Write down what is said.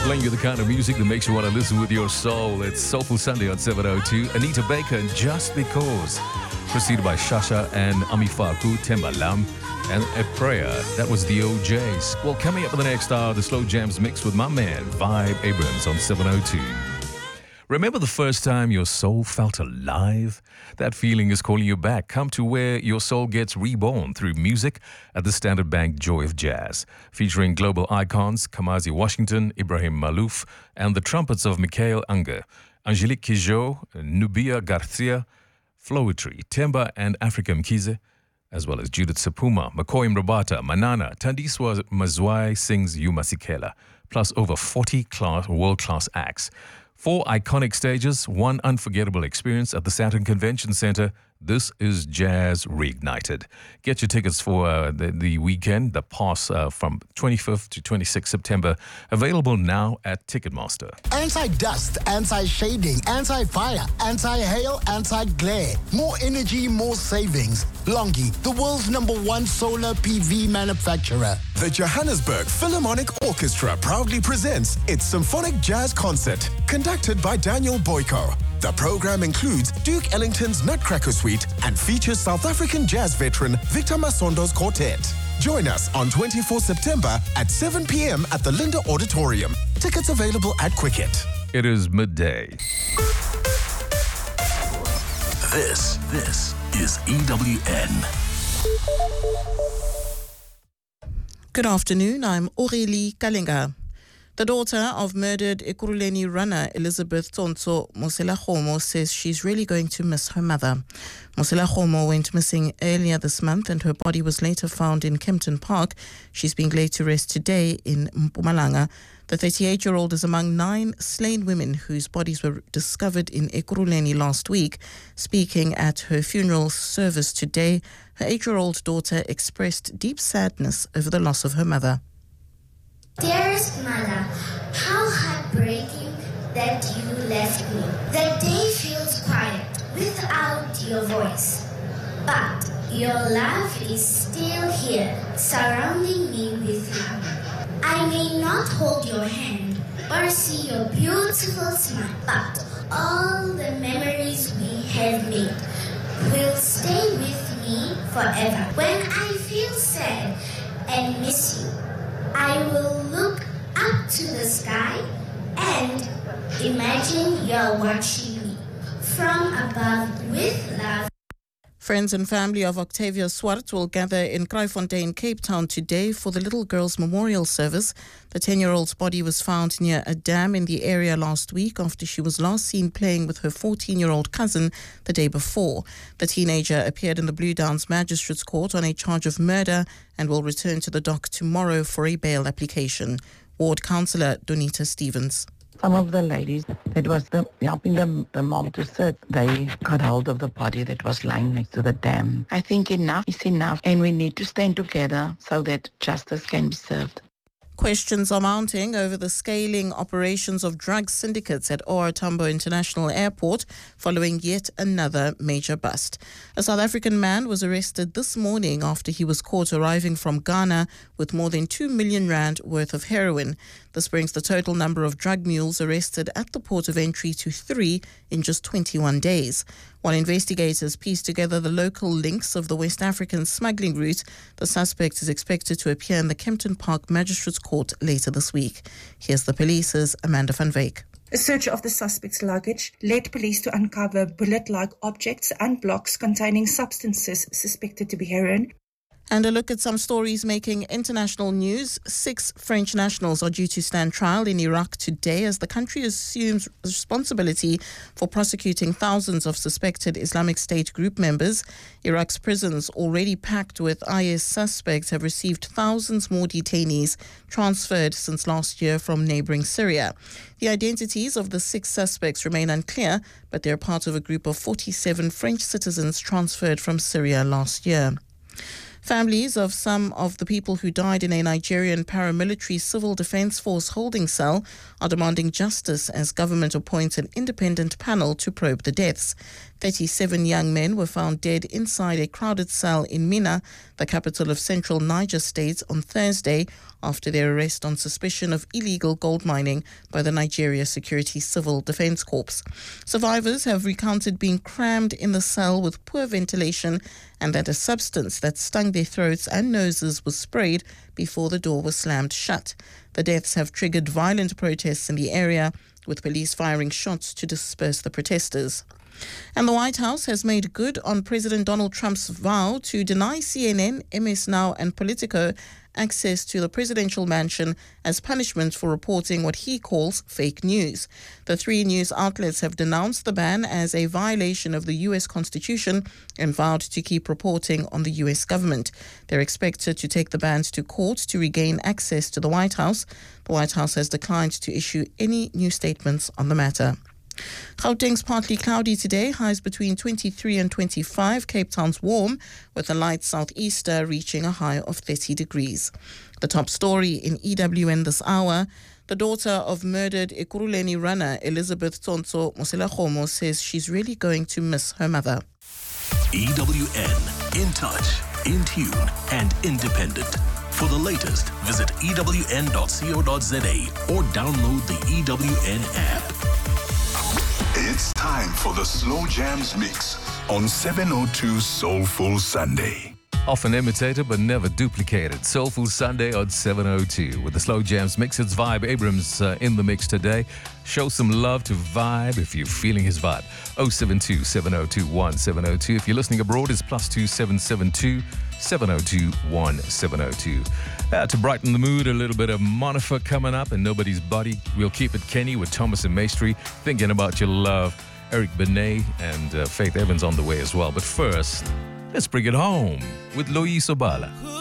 Playing you the kind of music that makes you want to listen with your soul. It's Soulful Sunday on 702. Anita Baker and Just Because. Preceded by Shasha and Amifaku, Temba Lam, and A Prayer. That was the OJs. Well, coming up in the next hour, the Slow Jams mix with my man, Vibe Abrams on 702. Remember the first time your soul felt alive? That feeling is calling you back. Come to where your soul gets reborn through music at the Standard Bank Joy of Jazz, featuring global icons Kamazi Washington, Ibrahim Malouf, and the trumpets of Mikhail Unger, Angelique Kidjo, Nubia Garcia, Flowetry, Temba and Africa Mkize, as well as Judith Sapuma, McCoy Mrabata, Manana, Tandiswa Mazwai sings Yuma Sikela, plus over 40 world-class acts. 4 iconic stages, 1 unforgettable experience at the Saturn Convention Center. This is Jazz Reignited. Get your tickets for the weekend, the pass from 25th to 26th September. Available now at Ticketmaster. Anti-dust, anti-shading, anti-fire, anti-hail, anti-glare. More energy, more savings. Longi, the world's #1 solar PV manufacturer. The Johannesburg Philharmonic Orchestra proudly presents its Symphonic Jazz Concert, conducted by Daniel Boyko. The program includes Duke Ellington's Nutcracker Suite and features South African jazz veteran Victor Masondo's quartet. Join us on 24 September at 7 p.m. at the Linda Auditorium. Tickets available at Quicket. It is midday. This is EWN. Good afternoon, I'm Aurélie Kalenga. The daughter of murdered Ekurhuleni runner Elizabeth Tonto Mosela-Khomo says she's really going to miss her mother. Mosela-Khomo went missing earlier this month and her body was later found in Kempton Park. She's being laid to rest today in Mpumalanga. The 38-year-old is among 9 slain women whose bodies were discovered in Ekurhuleni last week. Speaking at her funeral service today, her 8-year-old daughter expressed deep sadness over the loss of her mother. Dearest mother, how heartbreaking that you left me. The day feels quiet without your voice, but your love is still here, surrounding me with you. I may not hold your hand or see your beautiful smile, but all the memories we have made will stay with me forever. When I feel sad and miss you, I will look up to the sky and imagine you're watching me from above with love. Friends and family of Octavia Swart will gather in Kraaifontein, Cape Town today for the little girl's memorial service. The 10-year-old's body was found near a dam in the area last week after she was last seen playing with her 14-year-old cousin the day before. The teenager appeared in the Blue Downs Magistrates Court on a charge of murder and will return to the dock tomorrow for a bail application. Ward Councillor Donita Stevens. Some of the ladies that was helping the mom to search, they got hold of the body that was lying next to the dam. I think enough is enough and we need to stand together so that justice can be served. Questions are mounting over the scaling operations of drug syndicates at OR Tambo International Airport following yet another major bust. A South African man was arrested this morning after he was caught arriving from Ghana with more than 2 million rand worth of heroin. This brings the total number of drug mules arrested at the port of entry to 3 in just 21 days. While investigators piece together the local links of the West African smuggling route, the suspect is expected to appear in the Kempton Park Magistrates Court later this week. Here's the police's Amanda van Wyk. A search of the suspect's luggage led police to uncover bullet-like objects and blocks containing substances suspected to be heroin. And a look at some stories making international news. 6 French nationals are due to stand trial in Iraq today as the country assumes responsibility for prosecuting thousands of suspected Islamic State group members. Iraq's prisons, already packed with IS suspects, have received thousands more detainees transferred since last year from neighboring Syria. The identities of the 6 suspects remain unclear, but they're part of a group of 47 French citizens transferred from Syria last year. Families of some of the people who died in a Nigerian paramilitary civil defense force holding cell are demanding justice as government appoints an independent panel to probe the deaths. 37 young men were found dead inside a crowded cell in Mina, the capital of central Niger State, on Thursday after their arrest on suspicion of illegal gold mining by the Nigeria Security Civil Defense Corps. Survivors have recounted being crammed in the cell with poor ventilation and that a substance that stung their throats and noses was sprayed before the door was slammed shut. The deaths have triggered violent protests in the area, with police firing shots to disperse the protesters. And the White House has made good on President Donald Trump's vow to deny CNN, MS Now and Politico access to the presidential mansion as punishment for reporting what he calls fake news. The three news outlets have denounced the ban as a violation of the U.S. Constitution and vowed to keep reporting on the U.S. government. They're expected to take the bans to court to regain access to the White House. The White House has declined to issue any new statements on the matter. Gauteng's partly cloudy today, highs between 23 and 25. Cape Town's warm, with a light southeaster reaching a high of 30 degrees. The top story in EWN this hour: the daughter of murdered Ekurhuleni runner Elizabeth Tsonso Moselakgomo says she's really going to miss her mother. EWN, in touch, in tune, and independent. For the latest, visit ewn.co.za or download the EWN app. It's time for the Slow Jams Mix on 702 Soulful Sunday. Often imitated but never duplicated. Soulful Sunday on 702 with the Slow Jams Mix. It's Vibe Abrams in the mix today. Show some love to Vibe if you're feeling his vibe. 072 702 1702. If you're listening abroad, it's +2 772 702 1702. To brighten the mood, a little bit of Monifer coming up and Nobody's Body. We'll keep it Kenny with Thomas and Maestri, Thinking About Your Love. Eric Benet and Faith Evans on the way as well. But first, let's bring it home with Loyiso Bala.